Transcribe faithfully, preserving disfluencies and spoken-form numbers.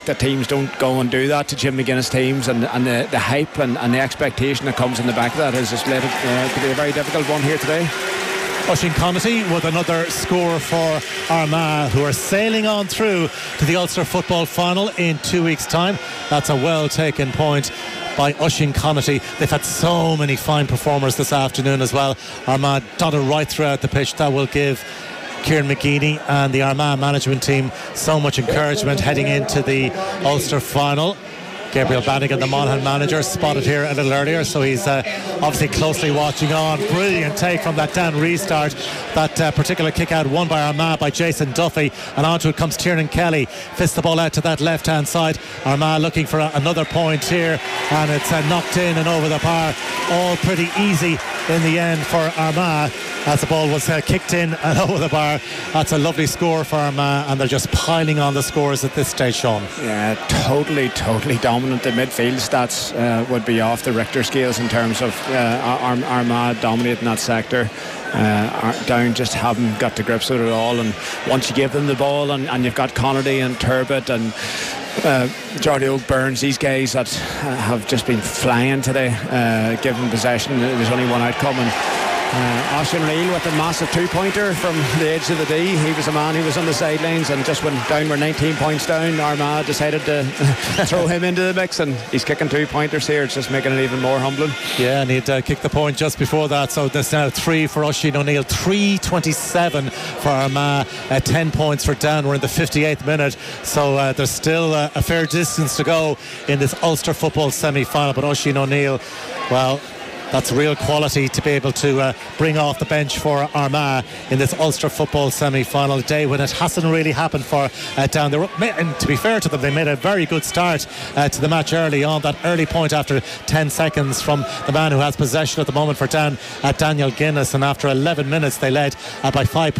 The teams don't go and do that to Jim McGuinness teams, and, and the, the hype and, and the expectation that comes in the back of that has just led it uh, to be a very difficult one here today. Oisin Connaughty with another score for Armagh, who are sailing on through to the Ulster football final in two weeks' time. That's a well taken point by Oisin Connaughty. They've had so many fine performers this afternoon as well. Armagh dotted right throughout the pitch. That will give Kieran McGeady and the Armagh management team so much encouragement heading into the Ulster final. Gabriel Bannigan, the Monaghan manager, spotted here a little earlier, so he's uh, obviously closely watching on. Brilliant take from that Dan restart. That uh, particular kick out won by Armagh by Jason Duffy, and onto it comes Tiernan Kelly. Fists the ball out to that left hand side. Armagh looking for a, another point here, and it's uh, knocked in and over the bar. All pretty easy in the end for Armagh as the ball was uh, kicked in and over the bar. That's a lovely score for Armagh, and they're just piling on the scores at this stage, Sean. Yeah, totally, totally dominant. The midfield stats uh, would be off the Richter scales in terms of uh, Ar- Armagh dominating that sector. Uh, Down just haven't got to grips with it all, and once you give them the ball, and, and you've got Connaughty and Turbot and Uh, Jordy Oak, Burns, these guys that uh, have just been flying today, uh, given possession. There's only one outcome, and uh, Oisin O'Neill with a massive two-pointer from the edge of the D. He was a man who was on the sidelines, and just when down were nineteen points down, Armagh decided to throw him into the mix, and he's kicking two-pointers here. It's just making it even more humbling. Yeah, and he'd uh, kicked the point just before that, so there's now three for Oisin O'Neill, three twenty-seven for Armagh, uh, ten points for Dan. We're in the fifty-eighth minute, so uh, there's still uh, a fair distance to go in this Ulster football semi-final, but Oisin O'Neill, well, that's real quality to be able to uh, bring off the bench for Armagh in this Ulster football semi-final day when it hasn't really happened for uh, Dan. They were, and to be fair to them, they made a very good start uh, to the match early on. That early point after ten seconds from the man who has possession at the moment for Dan, uh, Daniel Guinness, and after eleven minutes they led uh, by five